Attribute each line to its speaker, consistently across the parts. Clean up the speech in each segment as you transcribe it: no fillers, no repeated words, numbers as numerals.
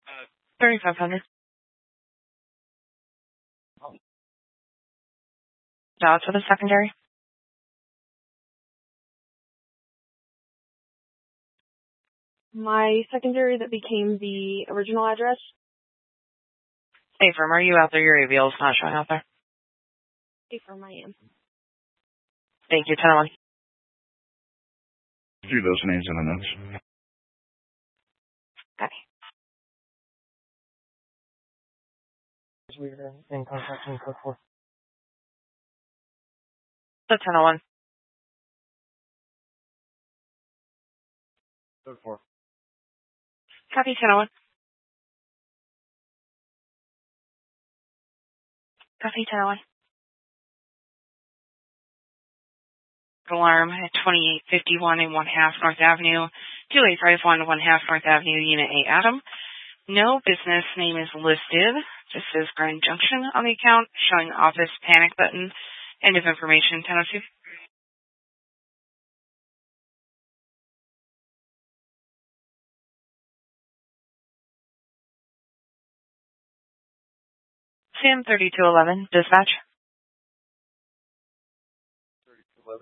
Speaker 1: $3,500. Dots with a secondary.
Speaker 2: My secondary that became the original address.
Speaker 1: State Farm, are you out there? Your ABL is not showing out there.
Speaker 2: State Farm, I am.
Speaker 1: Thank you, 10-1.
Speaker 3: Do those names in the notes.
Speaker 1: Okay. We're in contact in code 4. So 10-1.
Speaker 3: Code 4.
Speaker 1: Copy 10-1. Copy 10-1. Alarm at 2851 and 1/2 North Avenue, 2851 1/2 North Avenue, Unit 8, Adam. No business name is listed. Just says Grand Junction on the account, showing office panic button. End of information, 10-02. Sam 3211, dispatch.
Speaker 3: 3211.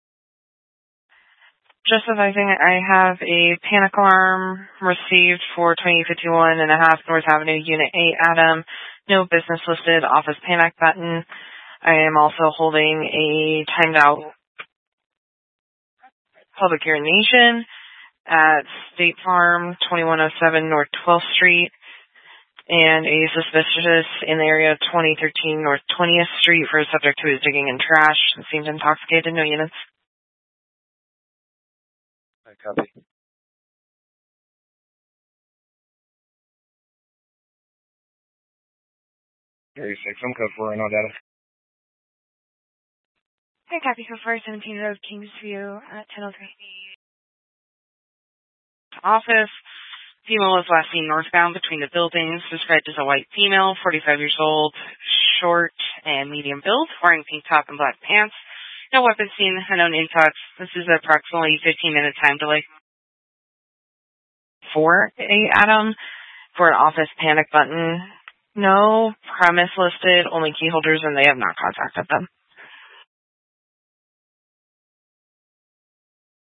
Speaker 1: Just advising, I have a panic alarm received for 2851 and 1/2 North Avenue, Unit 8, Adam. No business listed, office panic button. I am also holding a timed out public urination at State Farm, 2107 North 12th Street, and a suspicious in the area of 2013 North 20th Street for a subject who is digging in trash and seemed intoxicated. No units.
Speaker 3: I copy. Area 6, I'm code 4, no data.
Speaker 2: Hey, copy for 417 Road, Kingsview at 10:03.
Speaker 1: Office. Female was last seen northbound between the buildings, described as a white female, 45 years old, short and medium build, wearing pink top and black pants. No weapons seen, unknown intox. This is approximately 15-minute time delay. For a Adam, for an office panic button. No premise listed, only key holders, and they have not contacted them.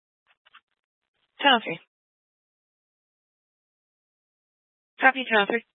Speaker 1: 10:03. Copy 10:03.